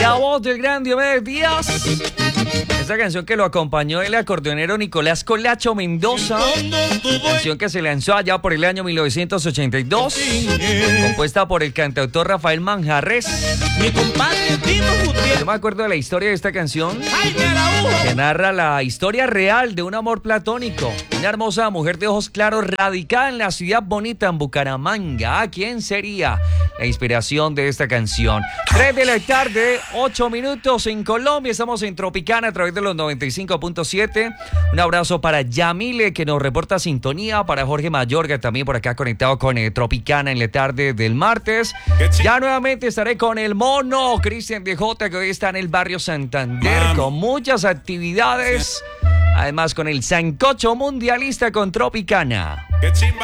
La voz del gran Diomedes Díaz. Esta canción que lo acompañó el acordeonero Nicolás Colacho Mendoza. Canción que se lanzó allá por el año 1982. Compuesta por el cantautor Rafael Manjarres. Mi compadre Tito Gutiérrez. Yo me acuerdo de la historia de esta canción, que narra la historia real de un amor platónico. Una hermosa mujer de ojos claros radicada en la ciudad bonita en Bucaramanga. ¿Quién sería la inspiración de esta canción? 3 de la tarde, 8 minutos en Colombia. Estamos en Tropicana a través de los 95.7. Un abrazo para Yamile, que nos reporta sintonía. Para Jorge Mayorga, también por acá conectado con Tropicana en la tarde del martes. Ya nuevamente estaré con el mono Cristian DJ, que hoy está en el barrio Santander con muchas actividades. Además con el sancocho mundialista con Tropicana. ¡Qué chimba!